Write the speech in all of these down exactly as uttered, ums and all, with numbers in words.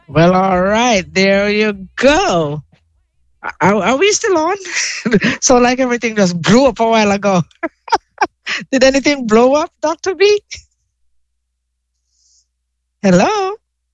Well, all right. There you go. Are, are we still on? So, like everything just blew up a while ago. Did anything blow up, doctor B? Hello?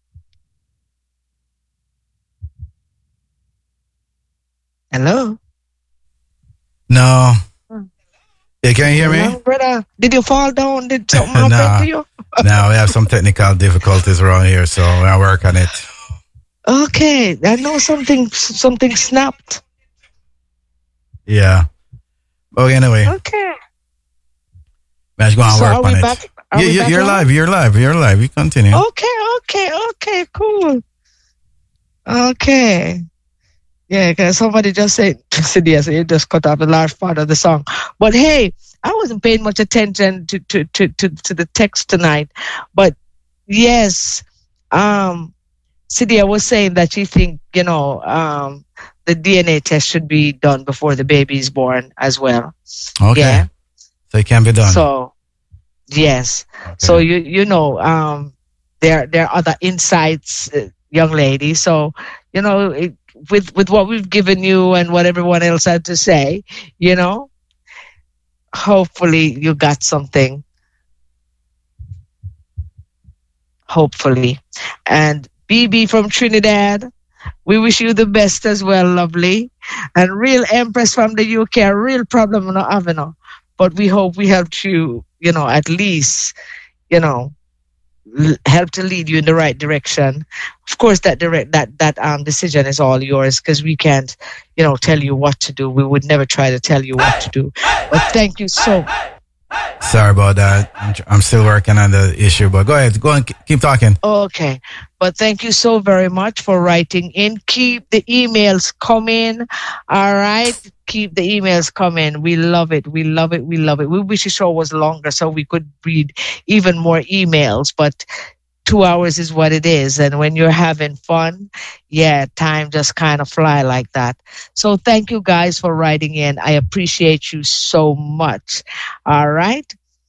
Hello? No. Hmm. You can hear me? Hello, brother. Did you fall down? Did something happen no. to you? No, we have some technical difficulties around here, so we'll work on it. Okay. I know something something snapped. Yeah. But anyway, Okay. let's go and So, work are on we it. back? Are You, we you, back you're live? live. You're live. You're live. You continue. Okay, okay, okay, cool. Okay. Yeah, because somebody just said, said yes, you just cut off a large part of the song. But hey, I wasn't paying much attention to, to, to, to, to the text tonight. But yes, um, Cydia was saying that she think, you know, um, the D N A test should be done before the baby is born as well. Okay. Yeah. So it can be done. So yes. Okay. So you you know, um, there there are other insights, uh, young lady. So you know, it, with with what we've given you and what everyone else had to say, you know, hopefully you got something. Hopefully, and B B from Trinidad. We wish you the best as well, lovely. And real Empress from the U K, a real problem in Avenue. But we hope we helped you, you know, at least, you know, l- help to lead you in the right direction. Of course, that direct that that um decision is all yours because we can't, you know, tell you what to do. We would never try to tell you what to do. But thank you so. Sorry about that. I'm, I'm still working on the issue, but go ahead. Go and keep talking. Okay, but thank you so very much for writing in. Keep the emails coming. All right, keep the emails coming. We love it. We love it. We love it. We wish the show was longer so we could read even more emails, but two hours is what it is. And when you're having fun, yeah, time just kind of fly like that. So thank you guys for writing in. I appreciate you so much. All right.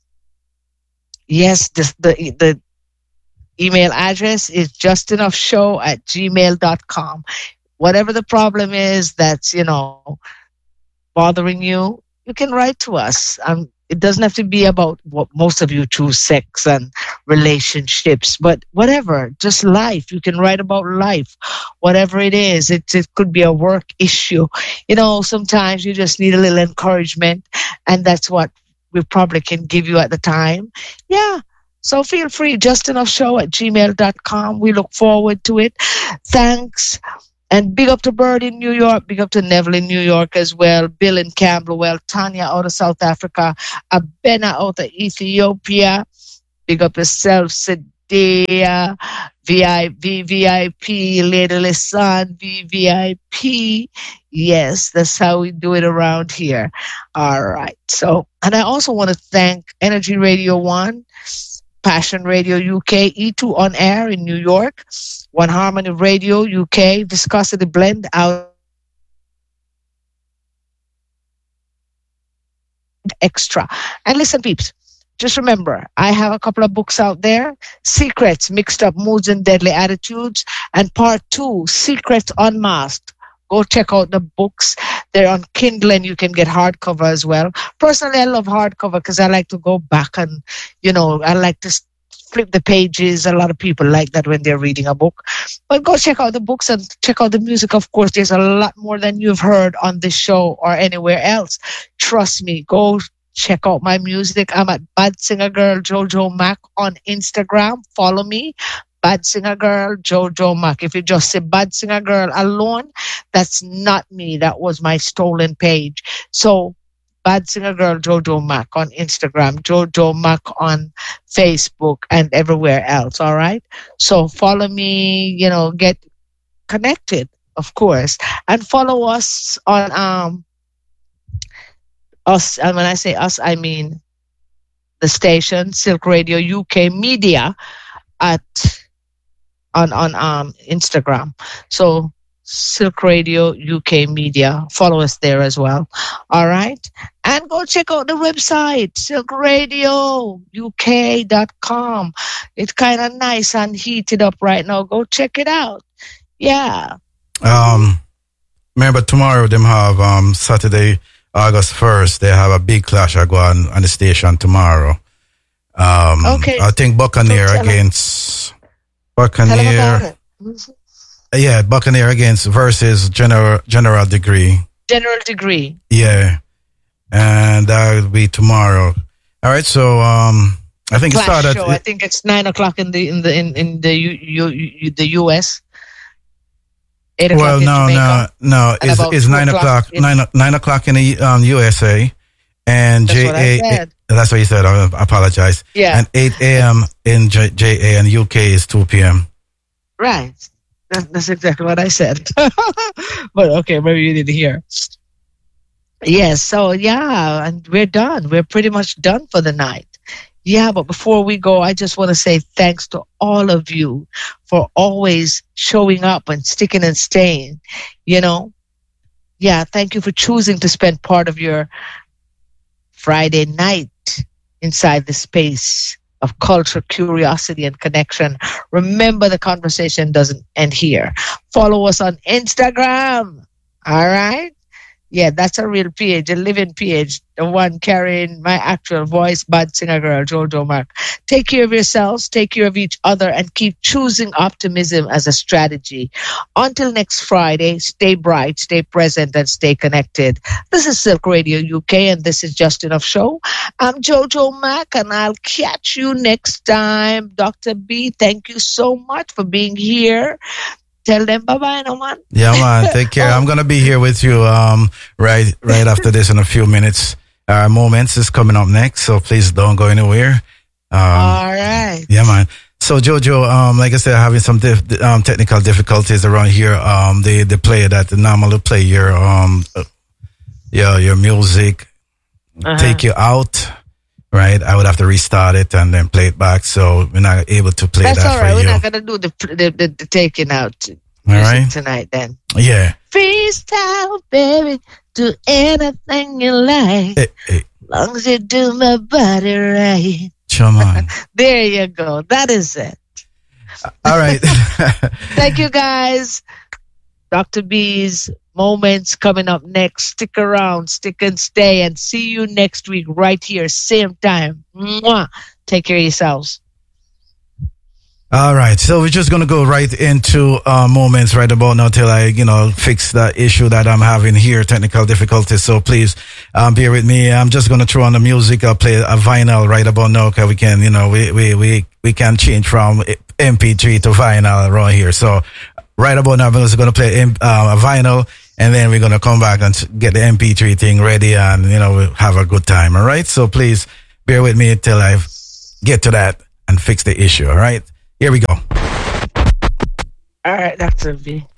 Yes, this, the the email address is justenoughshow at gmail dot com. Whatever the problem is that's, you know, bothering you, you can write to us. Um, it doesn't have to be about what most of you choose sex and relationships, but whatever, just life. You can write about life, whatever it is. It, it could be a work issue. You know, sometimes you just need a little encouragement, and that's what we probably can give you at the time. Yeah. So feel free, justenoughshow at gmail dot com. We look forward to it. Thanks. And big up to Bird in New York, big up to Neville in New York as well, Bill in Camberwell, Tanya out of South Africa, Abena out of Ethiopia, big up yourself, Sadia, V I V V I P, Lady Lisan, V V I P. Yes, that's how we do it around here. All right. So, and I also want to thank Energy Radio One, Passion Radio U K, E two on air in New York, One Harmony Radio U K, Viscosity Blend out extra. And listen, peeps, just remember, I have a couple of books out there, Secrets, Mixed Up Moods and Deadly Attitudes, and part two, Secrets Unmasked. Go check out the books. They're on Kindle and you can get hardcover as well. Personally, I love hardcover because I like to go back and, you know, I like to flip the pages. A lot of people like that when they're reading a book. But go check out the books and check out the music. Of course, there's a lot more than you've heard on this show or anywhere else. Trust me, go check out my music. I'm at Bad Singer Girl Jojo Mac on Instagram. Follow me. Bad Singer Girl Jojo Mac. If you just say Bad Singer Girl alone, that's not me. That was my stolen page. So Bad Singer Girl Jojo Mac on Instagram, Jojo Mac on Facebook, and everywhere else. All right. So follow me, you know, get connected, of course, and follow us on um us. And when I say us, I mean the station Silk Radio U K Media at on on um Instagram. So Silk Radio U K Media. Follow us there as well. All right. And go check out the website, silk radio u k dot com. It's kind of nice and heated up right now. Go check it out. Yeah. Um, remember tomorrow them have um Saturday, August first. They have a big clash I go on on the station tomorrow. Um, Okay. I think Buccaneer Tell 'em. against Tell them Buccaneer. about it. Mhm. Yeah, Buccaneer against versus General General Degree. General degree. Yeah, and that will be tomorrow. All right, so um, I think it Clash started. show. I think it's nine o'clock in the in the in, in the U, U, U, the U S. Eight o'clock Well, in no, Jamaica. no, no. And It's, about it's two nine o'clock o'clock, in- nine nine o'clock in the um, U S A, and That's J what I A. said. That's what you said. I apologize. Yeah. And eight a m in J, J A and U K is two p m. Right. That, that's exactly what I said. But okay, maybe you didn't hear. Yes. So yeah, and we're done. We're pretty much done for the night. Yeah, but before we go, I just want to say thanks to all of you for always showing up and sticking and staying. You know, yeah, thank you for choosing to spend part of your Friday night inside the space of culture, curiosity, and connection. Remember, the conversation doesn't end here. Follow us on Instagram. All right. Yeah, that's a real page, a living page, the one carrying my actual voice, Bad Singer Girl, Jojo Mark. Take care of yourselves, take care of each other, and keep choosing optimism as a strategy. Until next Friday, stay bright, stay present, and stay connected. This is Silk Radio U K, and this is Just Enough Show. I'm Jojo Mack, and I'll catch you next time. Doctor B, thank you so much for being here. Tell them bye-bye, no man. Yeah, man. Take care. I'm gonna be here with you um right right after this in a few minutes. Our moments is coming up next, so please don't go anywhere. Um, All right. yeah, man. So Jojo, um, like I said, having some dif- um, technical difficulties around here. Um, the the player that normally play your um, uh, your your music, Uh-huh. take you out. Right, I would have to restart it and then play it back. So we're not able to play That's that all for right. We're you. not gonna do the the, the, the taking out All music right. tonight. Then Yeah. freestyle, baby. Do anything you like, Hey, hey, long as you do my body right. come on. There you go. That is it. All right. Thank you, guys. Doctor B's moments coming up next. Stick around, stick and stay, and see you next week right here, same time. Mwah. Take care of yourselves. All right, so we're just gonna go right into uh, moments right about now till I, you know, fix that issue that I'm having here, technical difficulties. So please, um, bear with me. I'm just gonna throw on the music. I'll play a vinyl right about now, cause we can, you know, we we we we can change from M P three to vinyl around here. So right about now, I'm just gonna play um, a vinyl, and then we're gonna come back and get the M P three thing ready, and you know, we'll have a good time. All right, so please bear with me till I get to that and fix the issue. All right. Here we go. All right, Doctor B.